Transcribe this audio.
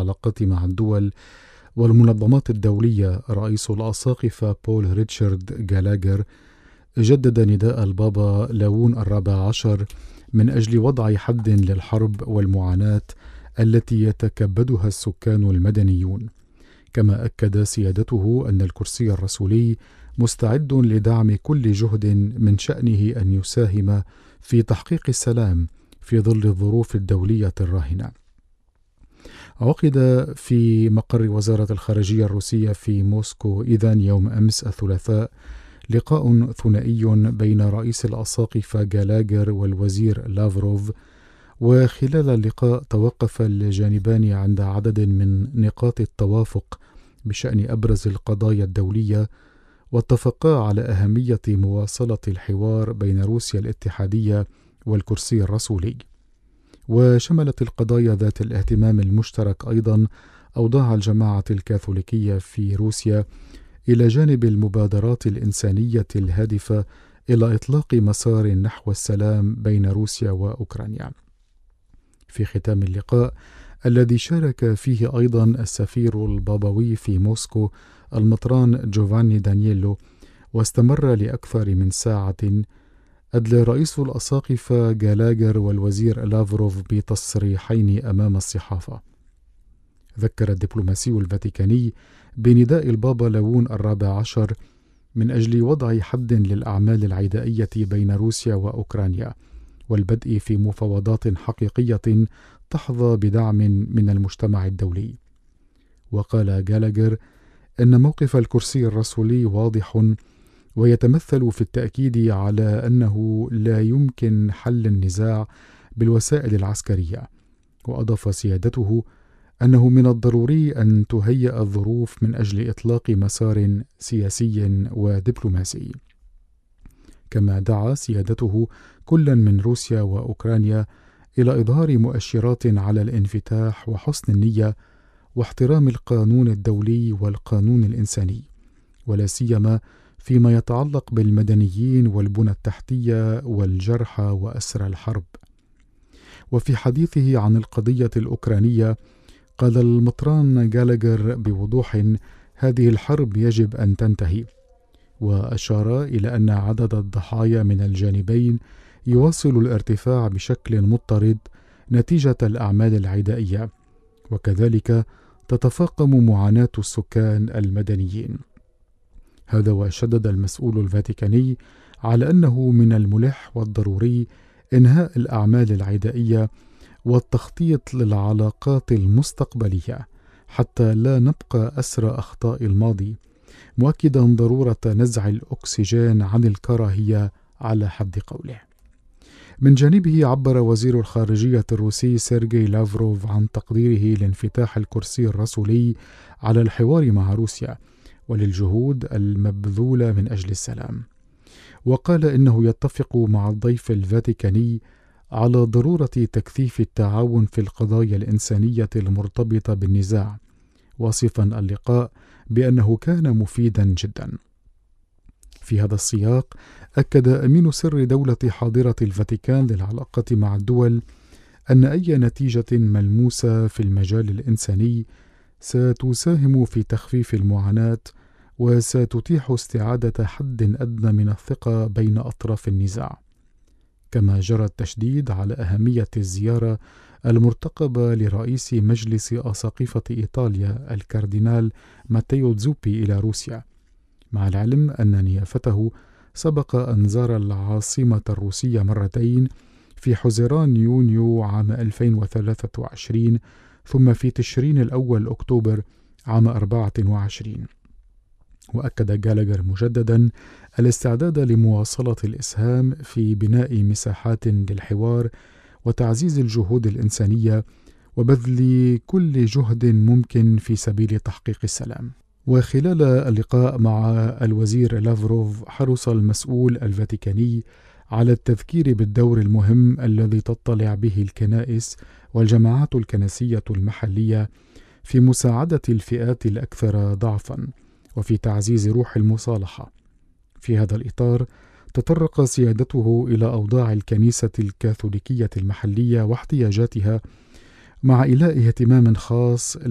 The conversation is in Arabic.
العلاقات مع الدول والمنظمات الدولية رئيس الأساقفة بول ريتشارد جالاغر جدد نداء البابا لاون الرابع عشر من أجل وضع حد للحرب والمعاناة التي يتكبدها السكان المدنيون، كما أكد سيادته أن الكرسي الرسولي مستعد لدعم كل جهد من شأنه أن يساهم في تحقيق السلام في ظل الظروف الدولية الراهنة. عقد في مقر وزارة الخارجية الروسية في موسكو إذن يوم أمس الثلاثاء لقاء ثنائي بين رئيس الأساقفة جالاغر والوزير لافروف، وخلال اللقاء توقف الجانبان عند عدد من نقاط التوافق بشأن أبرز القضايا الدولية، واتفقا على أهمية مواصلة الحوار بين روسيا الاتحادية والكرسي الرسولي. وشملت القضايا ذات الاهتمام المشترك أيضا أوضاع الجماعة الكاثوليكية في روسيا، إلى جانب المبادرات الإنسانية الهادفة إلى إطلاق مسار نحو السلام بين روسيا وأوكرانيا. في ختام اللقاء الذي شارك فيه أيضا السفير البابوي في موسكو المطران جوفاني دانييلو واستمر لأكثر من ساعة، أدلى رئيس الأساقفة جالاغر والوزير لافروف بتصريحين أمام الصحافة. ذكر الدبلوماسي الفاتيكاني بنداء البابا لاون الرابع عشر من أجل وضع حد للأعمال العدائية بين روسيا وأوكرانيا والبدء في مفاوضات حقيقية تحظى بدعم من المجتمع الدولي. وقال جالاغر إن موقف الكرسي الرسولي واضح ويتمثل في التأكيد على أنه لا يمكن حل النزاع بالوسائل العسكرية، وأضاف سيادته أنه من الضروري أن تهيأ الظروف من أجل إطلاق مسار سياسي ودبلوماسي. كما دعا سيادته كلا من روسيا وأوكرانيا إلى إظهار مؤشرات على الانفتاح وحسن النية واحترام القانون الدولي والقانون الإنساني، ولا سيما فيما يتعلق بالمدنيين والبنى التحتية والجرحى وأسرى الحرب. وفي حديثه عن القضية الأوكرانية قال المطران جالاغر بوضوح: هذه الحرب يجب أن تنتهي، وأشار إلى أن عدد الضحايا من الجانبين يواصل الارتفاع بشكل مضطرد نتيجة الأعمال العدائية، وكذلك تتفاقم معاناة السكان المدنيين. هذا وشدد المسؤول الفاتيكاني على أنه من الملح والضروري إنهاء الأعمال العدائية والتخطيط للعلاقات المستقبلية حتى لا نبقى أسرى أخطاء الماضي، مؤكدا ضرورة نزع الأكسجين عن الكراهية على حد قوله. من جانبه عبر وزير الخارجية الروسي سيرجي لافروف عن تقديره لانفتاح الكرسي الرسولي على الحوار مع روسيا وللجهود المبذولة من أجل السلام، وقال إنه يتفق مع الضيف الفاتيكاني على ضرورة تكثيف التعاون في القضايا الإنسانية المرتبطة بالنزاع، واصفا اللقاء بأنه كان مفيدا جدا. في هذا السياق أكد أمين سر دولة حاضرة الفاتيكان للعلاقات مع الدول أن أي نتيجة ملموسة في المجال الإنساني ستساهم في تخفيف المعاناة وستتيح استعادة حد أدنى من الثقة بين أطراف النزاع. كما جرى التشديد على أهمية الزيارة المرتقبة لرئيس مجلس أساقفة إيطاليا الكاردينال ماتيو زوبي إلى روسيا، مع العلم أن نيافته سبق أن زار العاصمة الروسية مرتين في حزيران يونيو عام 2023 ثم في تشرين الأول أكتوبر عام 24. وأكد جالاغر مجددا الاستعداد لمواصلة الإسهام في بناء مساحات للحوار وتعزيز الجهود الإنسانية وبذل كل جهد ممكن في سبيل تحقيق السلام. وخلال اللقاء مع الوزير لافروف حرص المسؤول الفاتيكاني على التذكير بالدور المهم الذي تطلع به الكنائس والجماعات الكنسية المحلية في مساعدة الفئات الأكثر ضعفا وفي تعزيز روح المصالحة. في هذا الإطار تطرق سيادته إلى أوضاع الكنيسة الكاثوليكية المحلية واحتياجاتها، مع إيلاء اهتمام خاص